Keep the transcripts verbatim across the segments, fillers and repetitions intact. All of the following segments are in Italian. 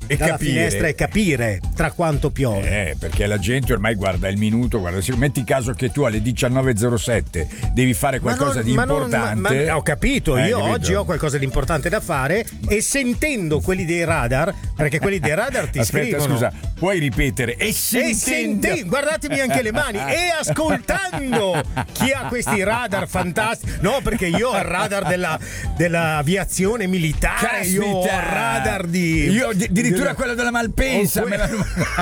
e dalla capire. finestra e capire tra quanto piove. Eh, perché la gente ormai guarda il minuto, guarda, se metti caso che tu alle diciannove e zero sette devi fare qualcosa non, di ma non- importante. ma- ma- ho capito, Eh, io capito? oggi ho qualcosa di importante da fare e sentendo quelli dei radar, perché quelli dei radar ti Aspetta, scrivono. scusa, puoi ripetere? E E sentendo. senti, guardatemi anche le mani e ascoltando chi ha questi radar fantastici. No, perché io ho il radar della, dell'aviazione militare, io ho il Caspita! radar di. Io di- addirittura della- quello della Malpensa. o, me que-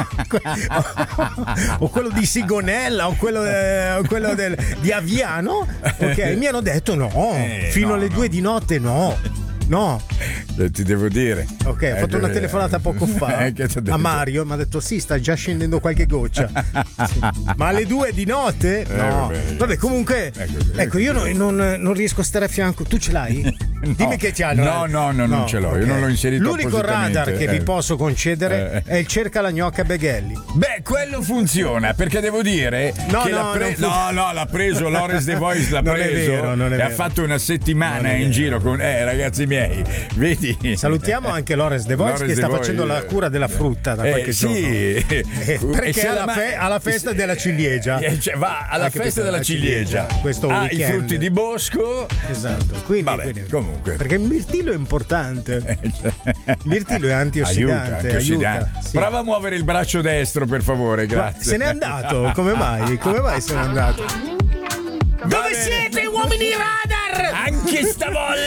la- o quello di Sigonella o quello, eh, o quello del- di Aviano. Ok, mi hanno detto no, Eh, fino no, alle no. due di notte no. No, Eh, Ti devo dire. ok, ho fatto una Eh, telefonata poco fa eh, che ti ho detto? a Mario, mi ha detto sì, sta già scendendo qualche goccia. Sì. Ma alle due di notte? No. vabbè. Vabbè, comunque, Ecco, ecco, io non, non- non riesco a stare a fianco. Tu ce l'hai? No. Dimmi che c'hai. No, no, no, non ce l'ho, io non l'ho inserito L'unico appositamente. radar che vi Eh. posso concedere Eh. è il cerca la gnocca Beghelli. Beh, quello funziona perché devo dire No, che no, l'ha pre- non fun- no, no, l'ha preso Lawrence The Voice, l'ha Non è preso vero, non è e vero. ha fatto una Non settimana è in vero. giro con eh ragazzi miei, vedi? Salutiamo anche Lawrence De Voice Lawrence che sta De facendo Voice. la cura della frutta da Eh, qualche sì. giorno. Eh, E perché se alla, la fe- ma- alla festa della ciliegia. Eh, cioè, va alla Hai festa capito? della La ciliegia, questo ha i weekend. frutti di bosco. Esatto, quindi, Vabbè, quindi- comunque. perché il mirtillo è importante. Il mirtillo è Aiuta, antiossidante, antiossidante. aiuta, sì. Prova a muovere il braccio destro, per favore, Ma grazie. se n'è andato, come mai? Come mai se n'è andato? Dove siete, uomini radar? Anche stavolta